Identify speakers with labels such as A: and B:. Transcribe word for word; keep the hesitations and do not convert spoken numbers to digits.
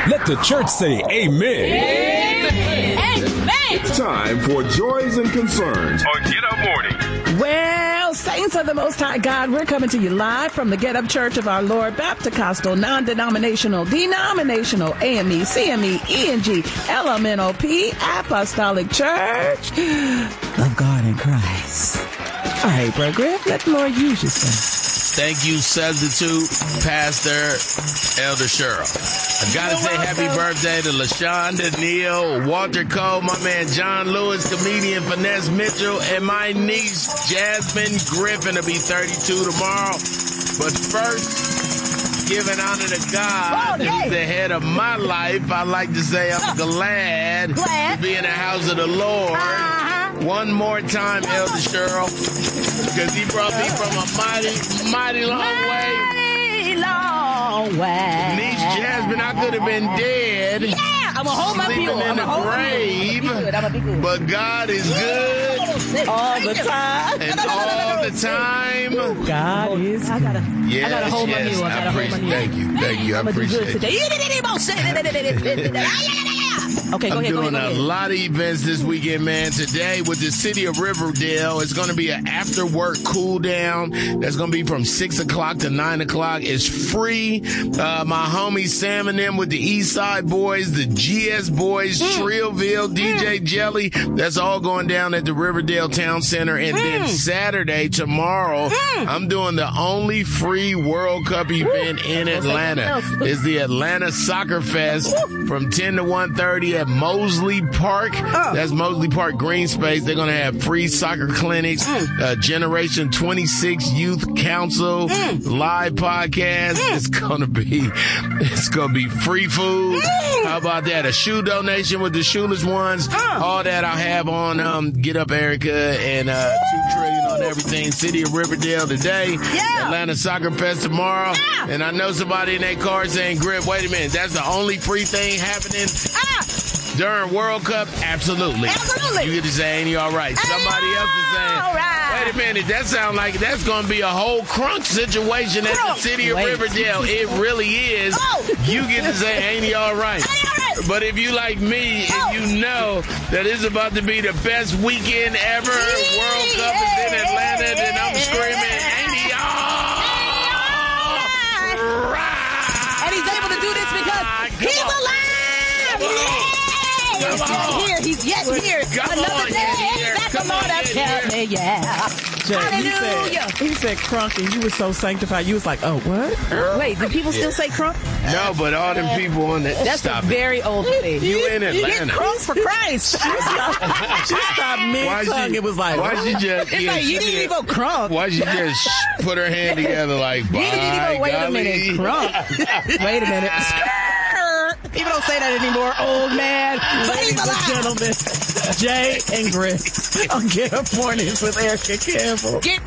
A: Let the church say amen.
B: Amen. Amen.
C: It's time for Joys and Concerns on Get Up Morning.
D: Well, saints of the Most High God, we're coming to you live from the Get Up Church of Our Lord Baptist-Costal, non-denominational, denominational, A M E, C M E, E N G, L M N O P, Apostolic Church of God in Christ. All right, Bro Griff, let the Lord use you, son.
E: Thank you, Substitute Pastor Elder Cheryl. I gotta say happy birthday to LaShonda Neal, Walter Cole, my man John Lewis, comedian Finesse Mitchell, and my niece Jasmine Griffin will be thirty-two tomorrow. But first, giving honor to God,
B: oh,
E: who's the head of my life, I like to say I'm glad,
B: glad.
E: to be in the house of the Lord.
B: Uh-huh.
E: One more time, Elder Cheryl, because he brought me from a mighty, mighty long way.
B: Mighty long way.
E: Niece Jasmine, I could have been dead.
B: Yeah, I'm gonna hold my
E: sleeping
B: mule.
E: in
B: I'm
E: the grave.
B: I'm gonna be good.
E: But God is good
D: All the time.
E: and all the time.
D: God is
B: I gotta,
E: Yes,
B: I gotta hold
E: yes,
B: my mule. I gotta hold my
E: appreciate-
B: mule.
E: Thank you, thank you. I
B: I'm gonna do
E: appreciate
B: good
E: it.
B: today. Okay, go
E: I'm
B: ahead, go
E: doing
B: ahead, go
E: a
B: ahead.
E: lot of events this weekend, man. Today with the city of Riverdale, it's going to be an after work cool down. That's going to be from six o'clock to nine o'clock. It's free. Uh, my homie Sam and them with the East Side Boys, the G S Boys,
B: Mm.
E: Trillville, D J Jelly. That's all going down at the Riverdale Town Center. And
B: Mm.
E: then Saturday, tomorrow, I'm doing the only free World Cup event in Atlanta. It's the Atlanta Soccer Fest from ten to one thirty at Mosley Park. That's Mosley Park Green Space. They're going to have free soccer clinics, uh, Generation twenty-six Youth Council, live podcast. It's going to be, it's going to be free food. How about that? A shoe donation with the shoeless ones. All that I'll have on um, Get Up Erica and uh, two trillion on everything. City of Riverdale today.
B: Yeah.
E: Atlanta Soccer Fest tomorrow.
B: Ah.
E: And I know somebody in that car saying, Grip, wait a minute, that's the only free thing happening
B: Ah,
E: during World Cup? Absolutely.
B: Absolutely.
E: You get to say, ain't you all right? Somebody else is saying,
B: all right.
E: wait a minute, that sounds like that's going to be a whole crunk situation at the
B: Crunk.
E: city of
D: Wait.
E: Riverdale. It really is.
B: Oh.
E: You get to say, ain't you all right?
B: Ain't you all right?
E: But if you like me
B: Oh.
E: and you know that it's about to be the best weekend ever, World Cup is in Atlanta, then I'm screaming, ain't he all right?
B: And he's able to do this because
E: Come
B: he's
E: on.
B: alive.
E: Come on.
B: Yeah.
E: Come
B: He's
E: on.
B: here. He's yet here.
E: Come
B: Another
E: on,
B: day.
E: yet here.
B: That's
E: Come
B: the Lord
E: on,
B: has
E: yet
B: kept me. Yeah.
D: Jay, he
B: Hallelujah.
D: said, he said crunk, and you were so sanctified. You was like, oh, what?
B: Wait, do people still say crunk?
E: No, but all them people on the
B: That's
E: stop
B: a
E: it.
B: very old thing.
E: You in
B: Get
E: Atlanta.
B: crunk for Christ.
D: She stopped, she stopped
E: Why
D: mid-tongue.
E: she-
D: It was like,
E: why she just,
B: It's
E: yeah,
B: like,
E: she
B: you didn't
E: just-
B: even go crunk.
E: Why she just put her hand together like,
B: You
E: by
B: didn't even go, wait a
E: golly.
B: minute, crunk. Wait a minute. People don't say that anymore, old man. But he's
D: ladies and
B: alive.
D: gentlemen, Jay and Griff on Get Up Mornings with Erica Campbell.
B: Get